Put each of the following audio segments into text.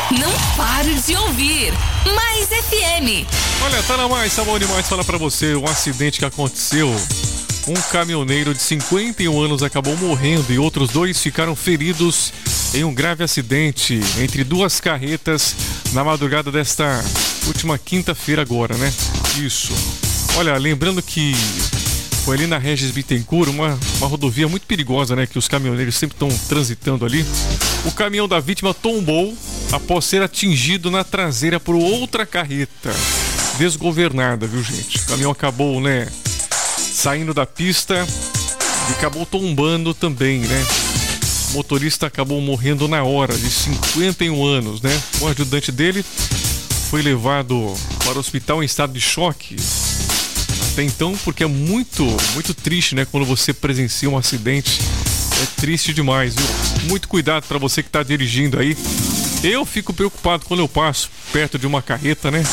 Não pare de ouvir Mais FM. Olha, tá na Mais, tá bom demais falar pra você um acidente que aconteceu. Um caminhoneiro de 51 anos acabou morrendo e outros 2 ficaram feridos em um grave acidente entre 2 carretas na madrugada desta última quinta-feira agora, né? Isso. Olha, lembrando que foi ali na Regis Bittencourt, uma rodovia muito perigosa, né? Que os caminhoneiros sempre estão transitando ali. O caminhão da vítima tombou após ser atingido na traseira por outra carreta desgovernada, viu, gente? O caminhão acabou, né, saindo da pista e acabou tombando também, né? O motorista acabou morrendo na hora, de 51 anos, né? O ajudante dele foi levado para o hospital em estado de choque. Até então, porque é muito triste, né? Quando você presencia um acidente, é triste demais, viu? Muito cuidado para você que está dirigindo aí. Eu fico preocupado quando eu passo perto de uma carreta, né?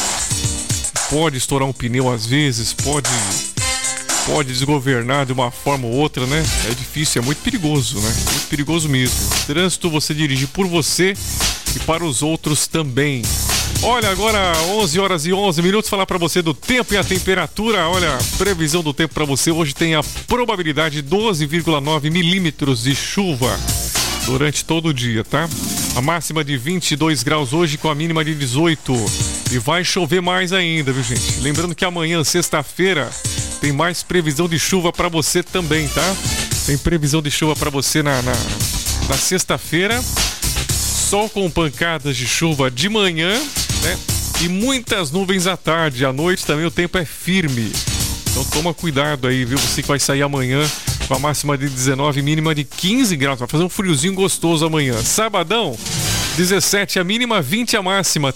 Pode estourar um pneu às vezes, pode desgovernar de uma forma ou outra, né? É difícil, é muito perigoso, né? Muito perigoso mesmo. Trânsito, você dirige por você e para os outros também. Olha, agora 11 horas e 11 minutos, falar para você do tempo e a temperatura. Olha, previsão do tempo para você. Hoje tem a probabilidade de 12,9 milímetros de chuva durante todo o dia, tá? A máxima de 22 graus hoje com a mínima de 18. E vai chover mais ainda, viu, gente? Lembrando que amanhã, sexta-feira, tem mais previsão de chuva para você também, tá? Tem previsão de chuva para você na sexta-feira. Sol com pancadas de chuva de manhã, né? E muitas nuvens à tarde. À noite também o tempo é firme. Então toma cuidado aí, viu? Você que vai sair amanhã com a máxima de 19, mínima de 15 graus. Vai fazer um friozinho gostoso amanhã. Sabadão, 17 a mínima, 20 a máxima.